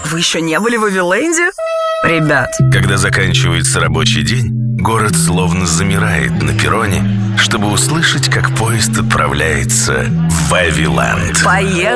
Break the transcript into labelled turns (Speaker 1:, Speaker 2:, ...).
Speaker 1: Вы еще не были в Вавиленде? Ребят.
Speaker 2: Когда заканчивается рабочий день, город словно замирает на перроне, чтобы услышать, как поезд отправляется в Вавиленд.
Speaker 1: Поехали!